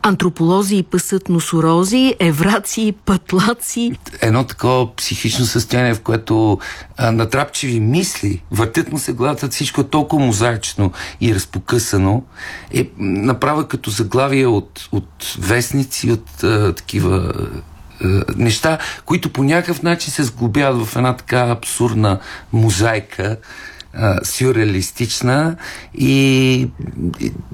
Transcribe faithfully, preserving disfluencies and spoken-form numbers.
Антрополози и пасат носорози, евраци, пътлаци. Едно такова психично състояние, в което а, натрапчиви мисли, въртят му се главата, всичко е толкова мозаично и разпокъсано, е направа като заглавие от, от вестници, от а, такива а, неща, които по някакъв начин се сглобяват в една така абсурдна мозайка, сюрреалистична и, и